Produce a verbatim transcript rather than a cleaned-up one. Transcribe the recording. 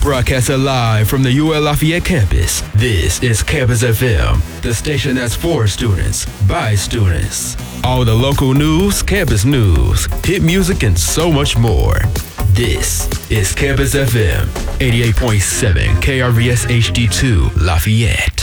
Broadcasting live from the U L Lafayette campus, this is Campus F M, the station that's for students, by students. All the local news, campus news, hit music, and so much more. This is Campus F M, eighty-eight point seven K R V S H D two Lafayette.